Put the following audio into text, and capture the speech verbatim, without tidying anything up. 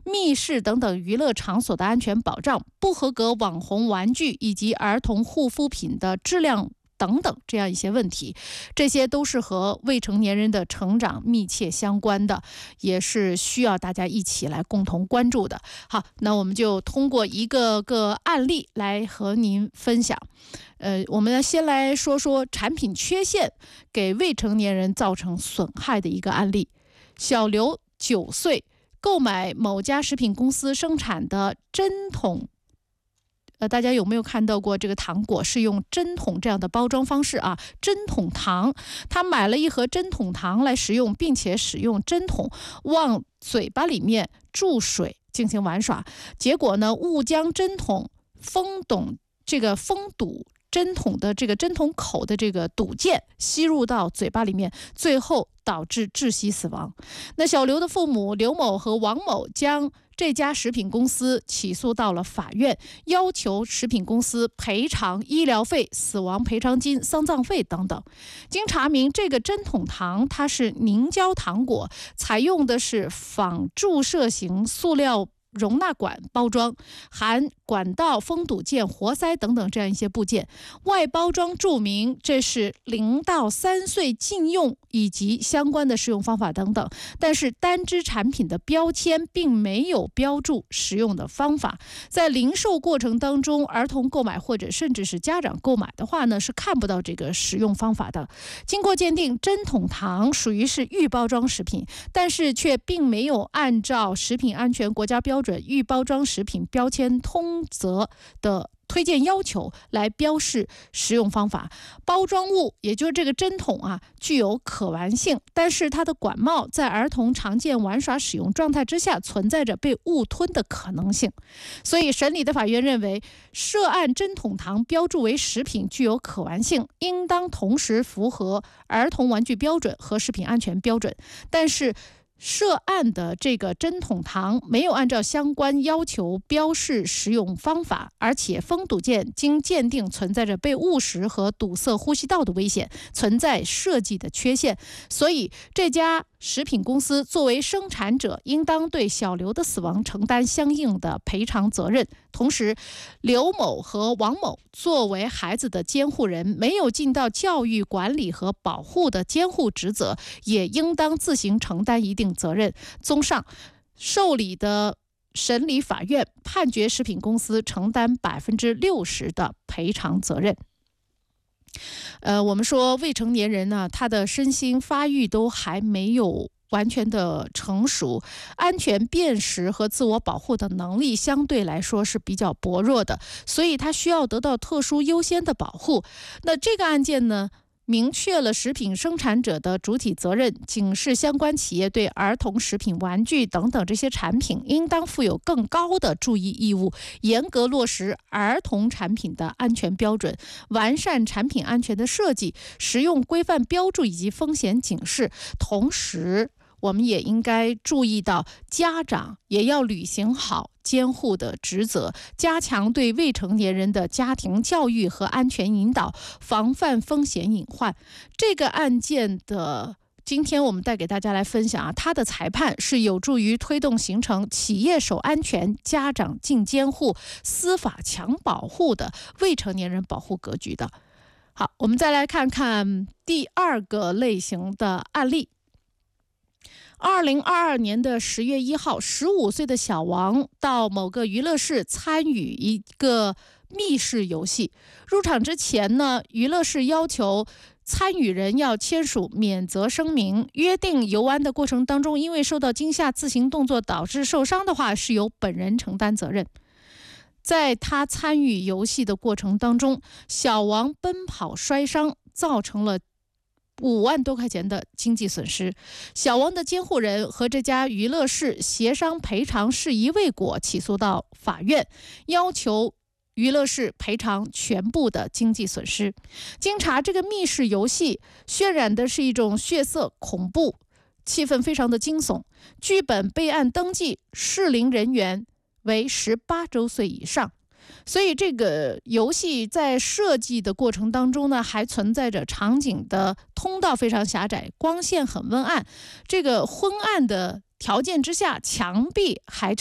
密室等等娱乐场所的安全保障、不合格网红玩具以及儿童护肤品的质量等等这样一些问题，这些都是和未成年人的成长密切相关的，也是需要大家一起来共同关注的。好，那我们就通过一个个案例来和您分享。呃，我们先来说说产品缺陷给未成年人造成损害的一个案例。小刘九岁，购买某家食品公司生产的针筒。呃，大家有没有看到过这个糖果是用针筒这样的包装方式啊？针筒糖，他买了一盒针筒糖来食用，并且使用针筒往嘴巴里面注水进行玩耍，结果呢，误将针筒封堵这个封堵针筒的这个针筒口的这个堵件吸入到嘴巴里面，最后导致窒息死亡。那小刘的父母刘某和王某将这家食品公司起诉到了法院，要求食品公司赔偿医疗费、死亡赔偿金、丧葬费等等。经查明，这个针筒糖它是凝胶糖果，采用的是仿注射型塑料容纳管包装，含管道、封堵件、活塞等等这样一些部件，外包装注明这是零到三岁禁用以及相关的使用方法等等，但是单只产品的标签并没有标注使用的方法。在零售过程当中，儿童购买或者甚至是家长购买的话呢，是看不到这个使用方法的。经过鉴定，针筒糖属于是预包装食品，但是却并没有按照食品安全国家标准预包装食品标签通则的推荐要求来标示食用方法。包装物也就是这个针筒啊，具有可玩性，但是它的管帽在儿童常见玩耍使用状态之下存在着被误吞的可能性。所以审理的法院认为，涉案针筒糖标注为食品具有可玩性，应当同时符合儿童玩具标准和食品安全标准，但是涉案的这个针筒糖没有按照相关要求标示食用方法，而且封堵件经鉴定存在着被误食和堵塞呼吸道的危险，存在设计的缺陷，所以这家食品公司作为生产者，应当对小刘的死亡承担相应的赔偿责任。同时，刘某和王某作为孩子的监护人，没有尽到教育、管理和保护的监护职责，也应当自行承担一定责任。综上，受理的审理法院判决食品公司承担百分之六十的赔偿责任。呃，我们说未成年人呢，他的身心发育都还没有完全的成熟，安全辨识和自我保护的能力相对来说是比较薄弱的，所以他需要得到特殊优先的保护。那这个案件呢，明确了食品生产者的主体责任，警示相关企业对儿童食品、玩具等等这些产品应当负有更高的注意义务，严格落实儿童产品的安全标准，完善产品安全的设计、使用规范标注以及风险警示。同时，我们也应该注意到，家长也要履行好监护的职责，加强对未成年人的家庭教育和安全引导，防范风险隐患。这个案件的今天我们带给大家来分享啊，它的裁判是有助于推动形成企业守安全、家长尽监护、司法强保护的未成年人保护格局的。好，我们再来看看第二个类型的案例。二零二二年的十月一号，十五岁的小王到某个娱乐室参与一个密室游戏。入场之前呢，娱乐室要求参与人要签署免责声明，约定游玩的过程当中，因为受到惊吓自行动作导致受伤的话，是由本人承担责任。在他参与游戏的过程当中，小王奔跑摔伤，造成了五万多块钱的经济损失。小王的监护人和这家娱乐室协商赔偿事宜未果，起诉到法院，要求娱乐室赔偿全部的经济损失。经查，这个密室游戏渲染的是一种血色恐怖，气氛非常的惊悚。剧本备案登记适龄人员为十八周岁以上。所以这个游戏在设计的过程当中呢，还存在着场景的通道非常狭窄，光线很昏暗，这个昏暗的条件之下，墙壁还